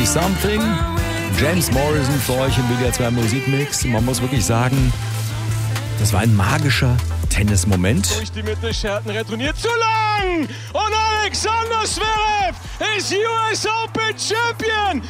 Something. James Morrison für euch im WDR 2 Musikmix. Man muss wirklich sagen, das war ein magischer Tennismoment. Durch die Mitte, Scherten retourniert zu lang. Und Alexander Zverev ist US Open Champion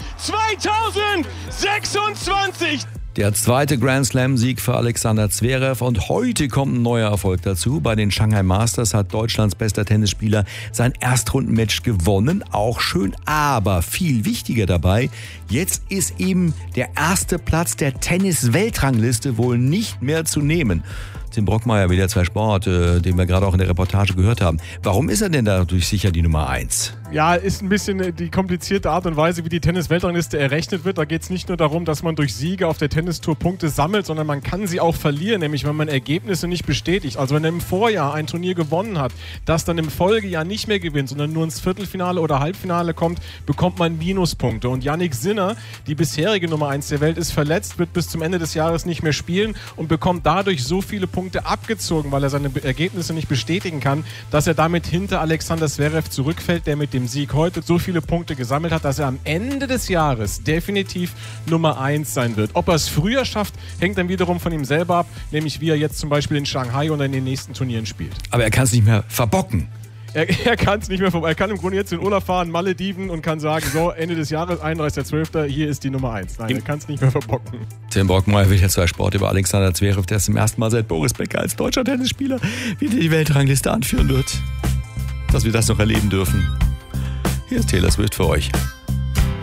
2026. Der zweite Grand Slam-Sieg für Alexander Zverev und heute kommt ein neuer Erfolg dazu. Bei den Shanghai Masters hat Deutschlands bester Tennisspieler sein Erstrundenmatch gewonnen. Auch schön, aber viel wichtiger dabei, jetzt ist eben der erste Platz der Tennis-Weltrangliste wohl nicht mehr zu nehmen. Tim Brockmeier, WDR 2 Sport, den wir gerade auch in der Reportage gehört haben. Warum ist er denn dadurch sicher die Nummer 1? Ja, ist ein bisschen die komplizierte Art und Weise, wie die Tennis-Weltrangliste errechnet wird. Da geht es nicht nur darum, dass man durch Siege auf der Tennistour Punkte sammelt, sondern man kann sie auch verlieren, nämlich wenn man Ergebnisse nicht bestätigt. Also wenn er im Vorjahr ein Turnier gewonnen hat, das dann im Folgejahr nicht mehr gewinnt, sondern nur ins Viertelfinale oder Halbfinale kommt, bekommt man Minuspunkte. Und Jannik Sinner, die bisherige Nummer 1 der Welt, ist verletzt, wird bis zum Ende des Jahres nicht mehr spielen und bekommt dadurch so viele Punkte abgezogen, weil er seine Ergebnisse nicht bestätigen kann, dass er damit hinter Alexander Zverev zurückfällt, der mit dem Sieg heute so viele Punkte gesammelt hat, dass er am Ende des Jahres definitiv Nummer 1 sein wird. Ob er es früher schafft, hängt dann wiederum von ihm selber ab, nämlich wie er jetzt zum Beispiel in Shanghai oder in den nächsten Turnieren spielt. Aber er kann es nicht mehr verbocken. Er kann es nicht mehr vorbei. Er kann im Grunde jetzt in Urlaub fahren, Malediven und kann sagen, so Ende des Jahres, 31.12., hier ist die Nummer 1. Nein, er kann es nicht mehr verbocken. Tim Brockmeier, WDR 2 Sport über Alexander Zverev, der zum ersten Mal seit Boris Becker als deutscher Tennisspieler wieder die Weltrangliste anführen wird. Dass wir das noch erleben dürfen. Hier ist Taylor Swift für euch.